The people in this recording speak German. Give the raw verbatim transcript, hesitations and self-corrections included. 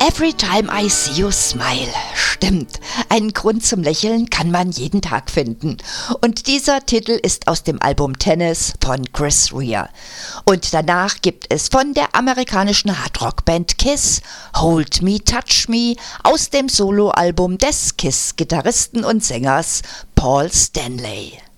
Every time I see you smile. Stimmt, einen Grund zum Lächeln kann man jeden Tag finden. Und dieser Titel ist aus dem Album Tennis von Chris Rea. Und danach gibt es von der amerikanischen Hardrock-Band Kiss Hold Me, Touch Me aus dem Soloalbum des Kiss-Gitarristen und Sängers Paul Stanley.